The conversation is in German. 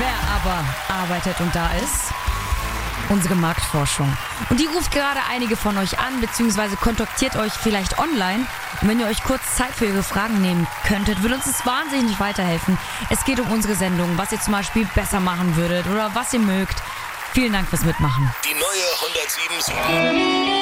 Wer aber arbeitet und da ist? Unsere Marktforschung. Und die ruft gerade einige von euch an, beziehungsweise kontaktiert euch vielleicht online. Und wenn ihr euch kurz Zeit für ihre Fragen nehmen könntet, würde uns das wahnsinnig weiterhelfen. Es geht um unsere Sendung, was ihr zum Beispiel besser machen würdet oder was ihr mögt. Vielen Dank fürs Mitmachen. Die neue 107.7